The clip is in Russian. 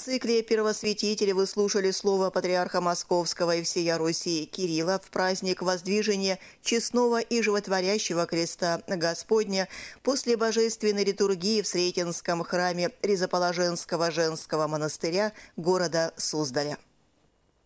цикле «Первосвятители» вы слушали слово патриарха Московского и всея Руси Кирилла в праздник воздвижения честного и животворящего креста Господня после божественной литургии в Сретенском храме Ризоположенского женского монастыря города Суздаля.